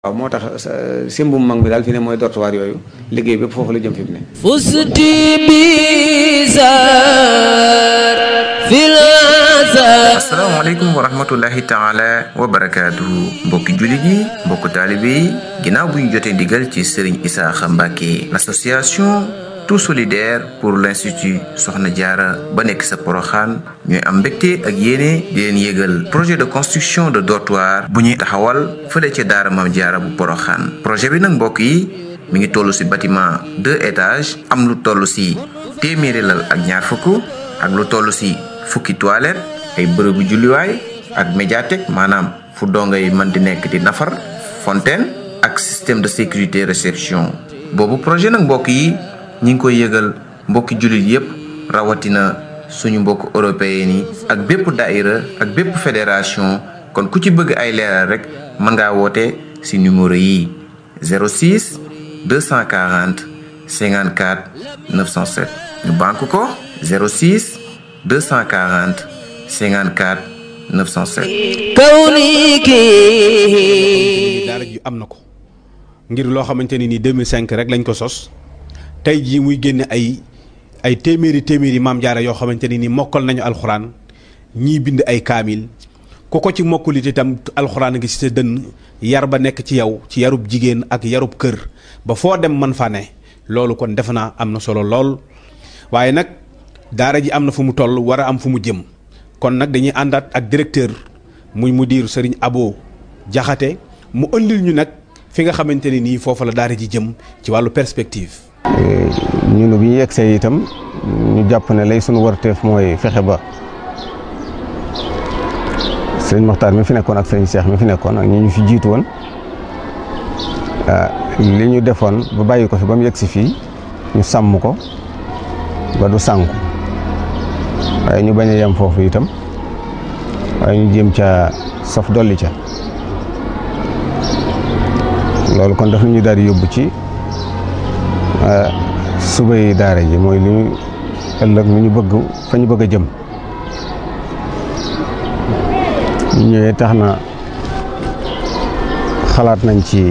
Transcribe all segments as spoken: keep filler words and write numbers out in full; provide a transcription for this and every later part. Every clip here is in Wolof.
waaw moo tax simbum mag mi daal fi ne mooy dortoir yooyu liggéey bépp foofu la jëm fi mu ne fusti bizar fil azar. asalaamaaleykum wa rahmatullahi taala wa barakaatuhu mbokki jullit yi mbokku taalibe yi ginnaaw bu ñu jotee ndigal ci Serigne Isaaxa Mbàkke l'association tout solidaire pour l'institut Soxna Jaara ba nekk sa Poroxaan ñooy am mbégte ak yéene di leen yégal projet de construction de dortoir bu ñuy taxawal fële ca daara Maam Jaara bu Poroxaan. projet bi nag mbokk yi mi ngi toll ci bâtiment deux étages am lu toll ci téeméeri lal ak ñaar fukk ak lu toll ci fukki toilette ay bërëbu julliwaay ak médiathèque maanaam fu dongay mën di nekk di nafar fontaine ak système de sécurité réception. boobu projet nag mbokk yi ñi ngi koy yëgal mbokki jullit yépp rawatina suñu mbokk européen yi ak bépp daïra ak bépp fédération kon ku ci bëgg ay leeral rek mën ngaa woote ci numéro yi zéro six deux cent quarante cinquante-quatre neuf cent sept ñu banque ko zéro six deux cent quarante cinquante-quatre neuf cent sept. kawniki daara ji am na ko ngir loo xamante ni nii deux mille cinq rek lañ ko sos tey jii muy génne ay ay téeméeri téeméeri maam jaara yoo xamante ni nii mokkal nañu alxuraan ñii bind ay kaamil ku ko ci mokkulit itam alxuraan ngi ci sa dënn yar ba nekk ci yow ci yarub jigéen ak yarub kër ba foo dem man fa ne loolu kon defe naa am na solo lool waaye nag daara ji am na fu mu toll war a am fu mu jëm kon nag dañuy àndaat ak directeur muy mudir Serigne Abo Jaxate mu ëndil ñu nag fi nga xamante ne nii foofu la daara ji jëm ci wàllu perspective. ñun bi ñu yegsee itam ñu jàpp ne lay sunu warteef mooy fexe ba sëñ Moxtaar mi fi nekkoon ak sëñ Cheikh mi fi nekkoon ak ñi ñu fi jiitu woon li ñu defoon ba bàyyi ko fi ba mu yegsi fii ñu sàmm ko ba du sànku waaye ñu bañ a yem foofu itam waaye ñu jéem ca saf dolli ca loolu kon daf ñu daal di yóbbu ci suba yi daara ji mooy li ñu ëllëg lu ñu bëgg fa ñu bëgg a jëm ñu ñëwee tax na xalaat nañ ci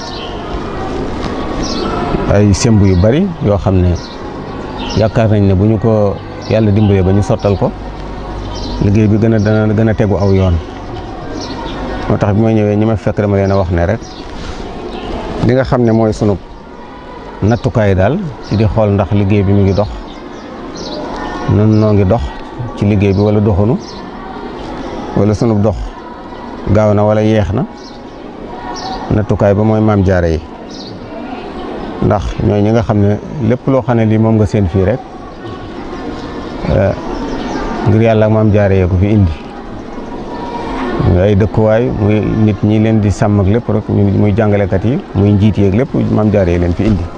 ay semb yu bari yoo xam ne yaakaar nañ ne bu ñu ko yàlla dimbalee ba ñu sottal ko liggéey bi gën a dana gën a tegu aw yoon moo tax bi ma ñëwee ñi ma fekk dama leen a wax ne rek li nga xam ne mooy sunu nattukaay daal ci di xool ndax liggéey bi mu ngi dox nun noo ngi dox ci liggéey bi wala doxunu wala sunu dox gaaw na wala yeex na nattukaay ba mooy maam jaare yi ndax ñooy ñi nga xam ne lépp loo xam ne lii moom nga seen fii rek ngir yàlla ak maam jaare yee ko fi indi muy ay dëkkuwaay muy nit ñi leen di sàmm ak lépp rek muy jàngalekat yi muy njiit yeeg lépp maam jaare yi leen fi indi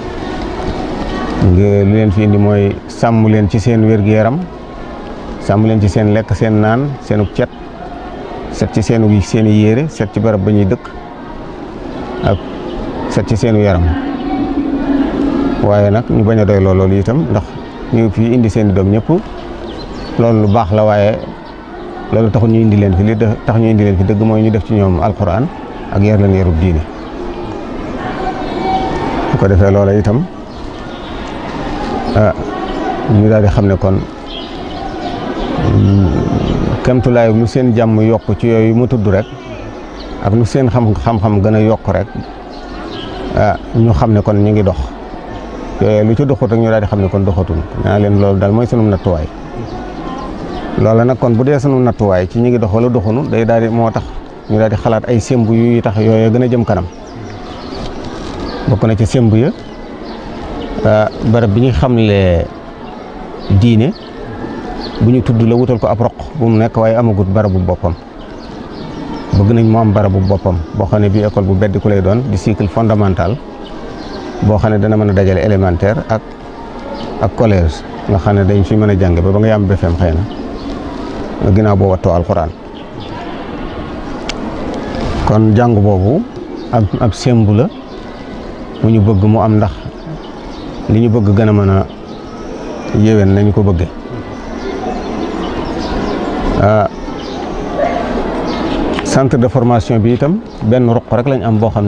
li leen fi indi mooy sàmm leen ci seen wér-gu-yaram sàmm leen ci seen lekk seen naan seenu cet set ci seenu seeni yére set ci barab ba ñuy dëkk ak set ci seenu yaram waaye nag ñu bañ a doy loolu itam ndax ñu fi indi seen i doom ñëpp loolu lu baax la waaye loolu taxul ñu indi leen fi li tax ñu indi leen fi dëgg mooy ñu def ci ñoom alquran ak yar leen yarub diine su ko defee loola itam ah ñu daal di xam ne kon kemtulaay lu seen jàmm yokk ci yooyu mu tudd rek ak lu seen xam xam-xam gën a yokk rek ah ñu xam ne kon ñu ngi dox yooyu lu ci doxut rek ñu daal di xam ne kon doxatul naa leen loolu daal mooy sunu nattuwaay loola nag kon bu dee sunu nattuwaay ci ñu ngi dox wala doxunu day daal di moo tax ñu daal di xalaat ay semb yu tax yooyu gën a jëm kanam bokk na ci semb ya barab bi ñu xamle diine bu ñu tudd la wutal ko ab roq bu mu nekk waaye amagut barabu boppam bëgg nañ mu am barabu boppam boo xam ne bii école bu beddi ku lay doon di cycle fondamental boo xam ne dana mën a dajale élémentaire ak ak collège nga xam ne dañ fi mën a jàng ba ba nga yam B F E M xëy na ginnaaw boo wattoo alxuraan kon jàng boobu ab ab sembu la mu ñu bëgg mu am ndax li ñu bëgg gën a mën a yéwén nañu ko bëgge centre de formation bi itam benn ruq rek lañ am boo xam